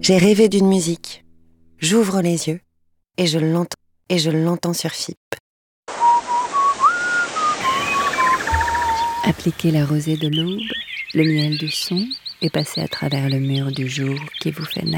J'ai rêvé d'une musique. J'ouvre les yeux et je l'entends sur FIP. Appliquez la rosée de l'aube, le miel du son et passez à travers le mur du jour qui vous fait naître.